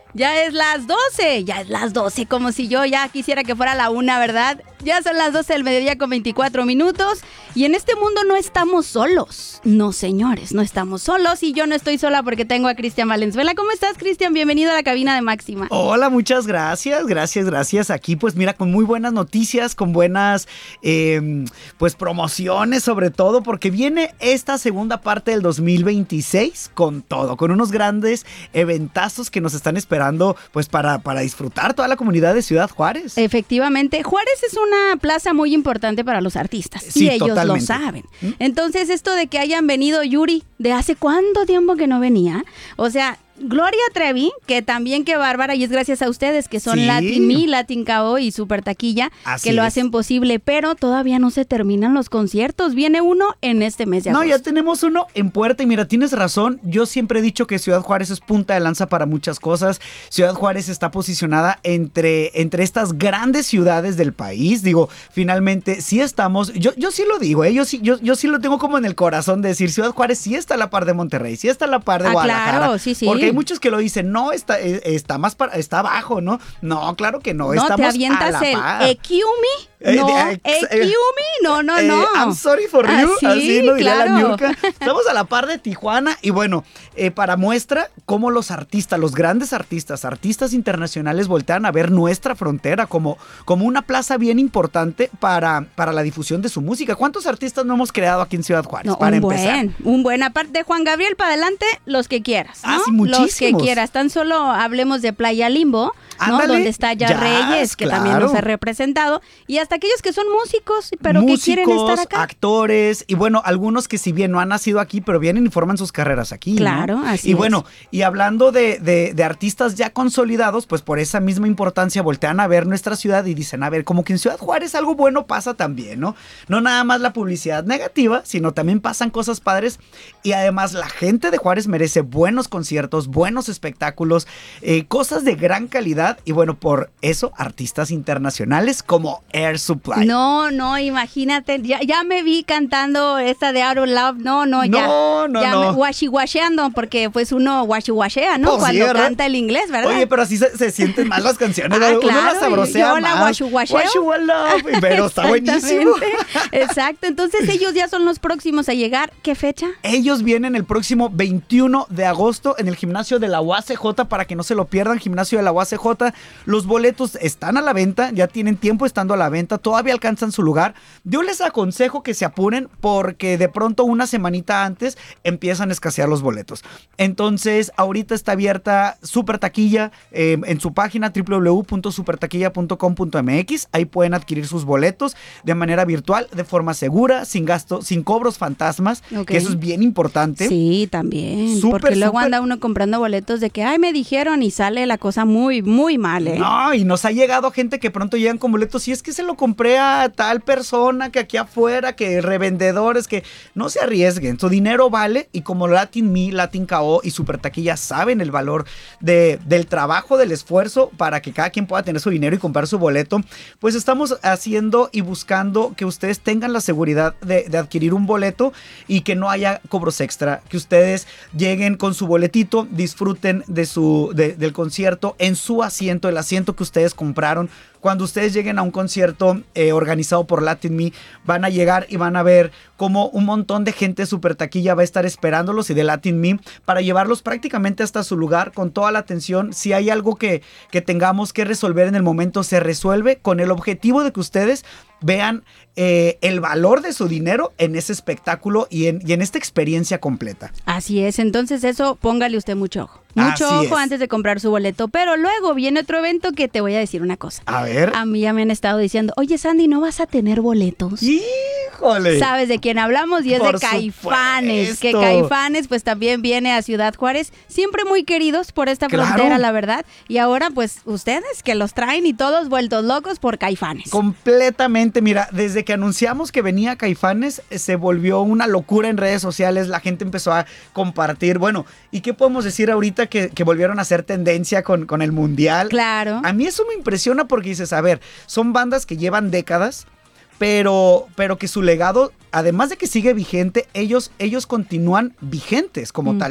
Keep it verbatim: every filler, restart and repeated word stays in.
Ya es las doce, ya es las doce, como si yo ya quisiera que fuera la una, ¿verdad? Ya son las doce del mediodía con veinticuatro minutos y en este mundo no estamos solos. No, señores, no estamos solos y yo no estoy sola porque tengo a Cristian Valenzuela. ¿Cómo estás, Cristian? Bienvenido a la cabina de Máxima. Hola, muchas gracias, gracias, gracias. Aquí, pues mira, con muy buenas noticias, con buenas, eh, pues promociones sobre todo, porque viene esta segunda parte del dos mil veintiséis con todo, con unos grandes eventazos que nos están esperando, pues para, para disfrutar toda la comunidad de Ciudad Juárez. Efectivamente, Juárez es una plaza muy importante para los artistas Sí, y ellos totalmente. lo saben. Entonces, esto de que hayan venido Yuri, ¿de hace cuánto tiempo que no venía? O sea, Gloria Trevi, que también qué bárbara, y es gracias a ustedes que son Sí. Latin Me, Latin K O y Super Taquilla, Así que lo es. hacen posible, pero todavía no se terminan los conciertos. Viene uno en este mes de No, agosto. ya tenemos uno en puerta y mira, tienes razón, yo siempre he dicho que Ciudad Juárez es punta de lanza para muchas cosas. Ciudad Juárez está posicionada entre, entre estas grandes ciudades del país, digo, finalmente sí estamos, yo, yo sí lo digo, ¿eh? yo, sí, yo, yo sí lo tengo como en el corazón de decir, Ciudad Juárez sí está a la par de Monterrey, sí está a la par de Ah, Guadalajara. claro, sí, sí. Porque hay muchos que lo dicen, no, está, eh, está más para, está abajo, ¿no? No, claro que no, No, estamos te a avientas la el par. Ekiumi. Eh, No, de- ex- Ekiumi, no, no, Eh, no. I'm sorry for Ah, you, sí, así lo diría claro. la Niurka. Estamos a la par de Tijuana y bueno, eh, para muestra cómo los artistas, los grandes artistas, artistas internacionales voltean a ver nuestra frontera como, como una plaza bien importante para, para la difusión de su música. ¿Cuántos artistas no hemos creado aquí en Ciudad Juárez? No, para un empezar. buen, un buen. Aparte de Juan Gabriel para adelante, los que quieras, ¿no? Ah, sí, Los que muchísimos. quieras. Tan solo hablemos de Playa Limbo, ¿no? Ándale, Donde está ya jazz, Reyes, que también claro. nos ha representado. Y hasta aquellos que son músicos, pero Músicos, que quieren estar acá. actores y bueno, algunos que si bien no han nacido aquí, pero vienen y forman sus carreras aquí, ¿no? Claro, así Y es. bueno, y hablando de, de, de artistas ya consolidados, pues por esa misma importancia voltean a ver nuestra ciudad y dicen, a ver, como que en Ciudad Juárez algo bueno pasa también, ¿no? No nada más la publicidad negativa, sino también pasan cosas padres y además la gente de Juárez merece buenos conciertos, buenos espectáculos, eh, cosas de gran calidad y bueno, por eso artistas internacionales como Air Supply. No, no, imagínate, ya, ya me vi cantando esta de Out of Love, no, no, ya. No, no, ya no. me washiwasheando, porque pues uno washiwashea, ¿no? Pues sí, Cuando ¿verdad? canta el inglés, ¿verdad? Oye, pero así se, se sienten más las canciones. Ah, Uno claro, las sabrosea yo la más. guashuguasheo. Guashugualove, pero está buenísimo. Exactamente. Exacto, entonces ellos ya son los próximos a llegar. ¿Qué fecha? Ellos vienen el próximo veintiuno de agosto en el gimnasio de la U A C J para que no se lo pierdan, gimnasio de la U A C J. Los boletos están a la venta, ya tienen tiempo estando a la venta, todavía alcanzan su lugar. Yo les aconsejo que se apuren porque de pronto una semanita antes empiezan a escasear los boletos. Entonces, ahorita está abierta Super Taquilla eh, en su página doble u doble u doble u punto super taquilla punto com punto m x. Ahí pueden adquirir sus boletos de manera virtual, de forma segura, sin gasto, sin cobros fantasmas, Ok. que eso es bien importante. Sí, también. Súper, porque luego súper. anda uno comprando boletos de que, ay, me dijeron y sale la cosa muy, muy mal, ¿eh? No, y nos ha llegado gente que pronto llegan con boletos y es que se lo compré a tal persona que aquí afuera, que revendedores, que no se arriesguen, su dinero vale y como Latin Me, Latin K O y Super Taquilla saben el valor de, del trabajo, del esfuerzo para que cada quien pueda tener su dinero y comprar su boleto, pues estamos haciendo y buscando que ustedes tengan la seguridad de, de adquirir un boleto y que no haya cobros extra, que ustedes lleguen con su boletito, disfruten de su, de, del concierto en su asiento, el asiento que ustedes compraron. Cuando ustedes lleguen a un concierto eh, organizado por Latin Me, van a llegar y van a ver cómo un montón de gente de Super Taquilla va a estar esperándolos y de Latin Me para llevarlos prácticamente hasta su lugar con toda la atención. Si hay algo que, que tengamos que resolver en el momento, se resuelve con el objetivo de que ustedes vean eh, el valor de su dinero en ese espectáculo y en, y en esta experiencia completa. Así es, entonces eso póngale usted mucho ojo. Mucho Así ojo es. antes de comprar su boleto. Pero luego viene otro evento que te voy a decir una cosa. A ver. A mí ya me han estado diciendo, oye Sandy, ¿no vas a tener boletos? ¡Híjole! ¿Sabes de quién hablamos? Y es Por de Caifanes. supuesto. Que Caifanes pues también viene a Ciudad Juárez. Siempre muy queridos por esta Claro. frontera, la verdad. Y ahora pues ustedes que los traen y todos vueltos locos por Caifanes. Completamente, mira, desde que anunciamos que venía Caifanes, eh, se volvió una locura en redes sociales, la gente empezó a compartir, bueno, ¿y qué podemos decir ahorita que, que volvieron a hacer tendencia con, con el Mundial? Claro. A mí eso me impresiona porque dices, a ver, son bandas que llevan décadas, pero, pero que su legado, además de que sigue vigente, ellos, ellos continúan vigentes como Mm. tal.